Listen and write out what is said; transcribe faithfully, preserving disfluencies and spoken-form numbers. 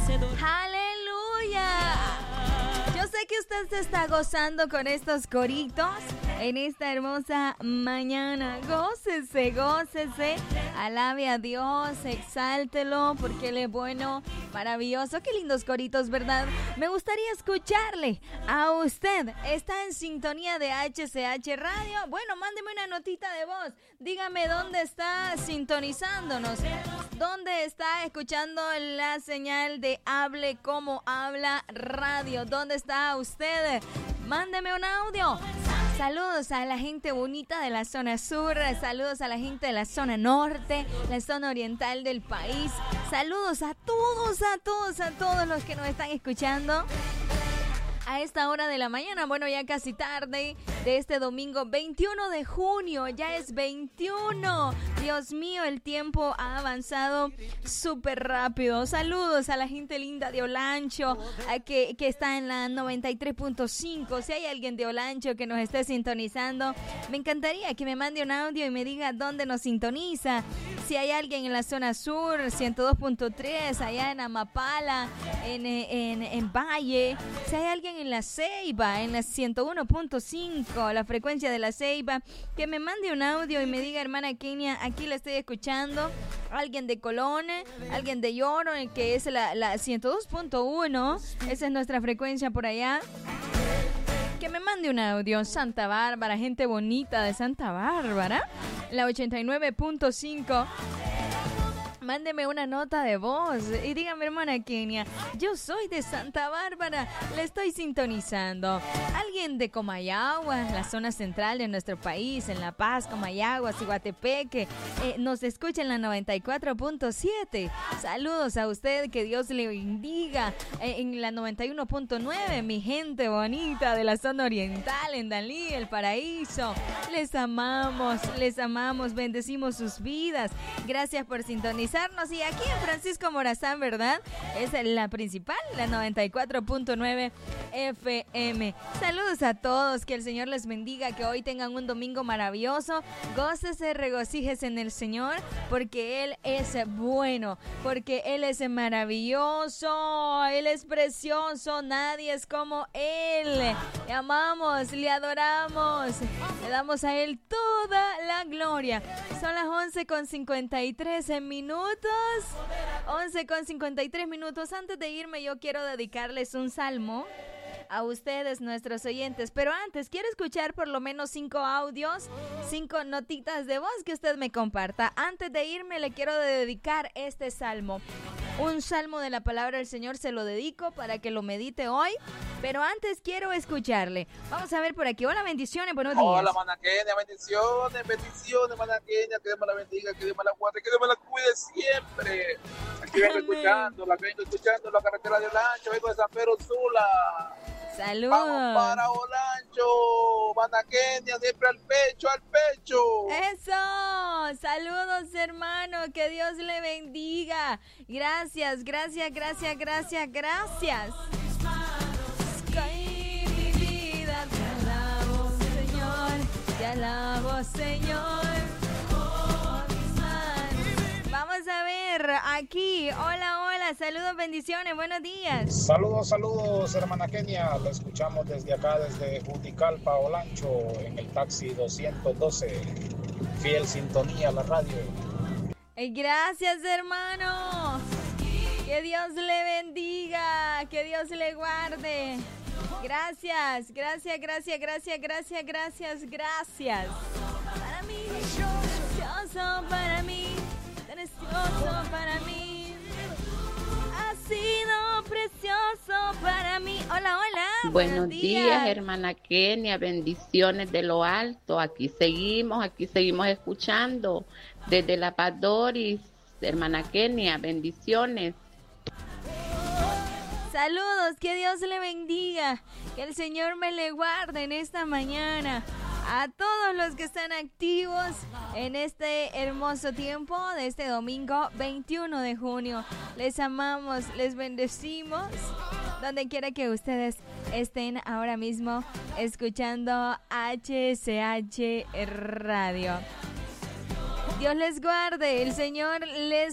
¡Aleluya! Yo sé que usted se está gozando con estos coritos en esta hermosa mañana. Gócese, gócese, alabe a Dios, exáltelo porque Él es bueno, maravilloso. Qué lindos coritos, ¿verdad? Me gustaría escucharle a usted. ¿Está en sintonía de H C H Radio? Bueno, mándeme una notita de voz. Dígame dónde está sintonizándonos. ¿Dónde está escuchando la señal de Hable Como Habla Radio? ¿Dónde está usted? Mándeme un audio. Saludos a la gente bonita de la zona sur, saludos a la gente de la zona norte, la zona oriental del país. Saludos a todos, a todos, a todos los que nos están escuchando a esta hora de la mañana. Bueno, ya casi tarde de este domingo veintiuno de junio, ya es veintiuno. Dios mío, el tiempo ha avanzado súper rápido. Saludos a la gente linda de Olancho, a que, que está en la noventa y tres punto cinco. Si hay alguien de Olancho que nos esté sintonizando, me encantaría que me mande un audio y me diga dónde nos sintoniza. Si hay alguien en la zona sur, ciento dos punto tres, allá en Amapala, en, en, en Valle. Si hay alguien en la Ceiba, en la ciento uno punto cinco, la frecuencia de la Ceiba, que me mande un audio y me diga, hermana Kenia, aquí la estoy escuchando. Alguien de Colón, alguien de Lloro, que es la, la ciento dos punto uno, esa es nuestra frecuencia por allá. Que me mande un audio. Santa Bárbara, gente bonita de Santa Bárbara, la ochenta y nueve punto cinco. Mándeme una nota de voz y dígame, hermana Kenia, yo soy de Santa Bárbara, le estoy sintonizando. Alguien de Comayagua, la zona central de nuestro país, en La Paz, Comayagua, Ciguatepeque, eh, nos escucha en la noventa y cuatro punto siete. Saludos a usted, que Dios le bendiga. Eh, en la noventa y uno punto nueve, mi gente bonita de la zona oriental, en Dalí, El Paraíso. Les amamos, les amamos, bendecimos sus vidas. Gracias por sintonizar. Y aquí en Francisco Morazán, ¿verdad? Es la principal, la noventa y cuatro punto nueve F M. Saludos a todos, que el Señor les bendiga, que hoy tengan un domingo maravilloso. Gócese, regocíjese en el Señor, porque Él es bueno, porque Él es maravilloso, Él es precioso, nadie es como Él. Le amamos, le adoramos, le damos a Él toda la gloria. Son las once con cincuenta y tres minutos. once con cincuenta y tres minutos. Antes de irme, yo quiero dedicarles un salmo a ustedes, nuestros oyentes. Pero antes, quiero escuchar por lo menos cinco audios, cinco notitas de voz que usted me comparta. Antes de irme, le quiero dedicar este salmo. Un salmo de la palabra del Señor, se lo dedico para que lo medite hoy. Pero antes quiero escucharle. Vamos a ver por aquí. Hola, bendiciones, buenos días. Hola, hermana Kenia, bendiciones, bendiciones, hermana Kenia. Que Dios me la bendiga, que Dios me la guarde, que Dios me la cuide siempre. Aquí vengo Amén. escuchando, la vengo escuchando la carretera de Olancho, vengo de San Pedro Sula. Saludos. Vamos para Olancho, hermana Kenia, siempre al pecho, al pecho. Eso, saludos, hermano, que Dios le bendiga. Gracias, gracias, gracias, gracias, gracias. Caí mi vida, te alabo, Señor, te alabo, Señor. Vamos a ver aquí. Hola, hola, saludos, bendiciones, buenos días. Saludos, saludos, hermana Kenia. Lo escuchamos desde acá, desde Juticalpa, Olancho, en el taxi doscientos doce. Fiel sintonía a la radio. Gracias, hermano. Que Dios le bendiga, que Dios le guarde. Gracias, gracias, gracias, gracias, gracias, gracias, gracias. Para mí, precioso para mí, precioso para mí. Ha sido precioso para mí. Hola, hola. Buenos, buenos días. días, hermana Kenia. Bendiciones de lo alto. Aquí seguimos, aquí seguimos escuchando desde La Paz Doris. Hermana Kenia, bendiciones. Saludos, que Dios le bendiga, que el Señor me le guarde en esta mañana. A todos los que están activos en este hermoso tiempo de este domingo veintiuno de junio. Les amamos, les bendecimos, donde quiera que ustedes estén ahora mismo escuchando H C H Radio. Dios les guarde, el Señor les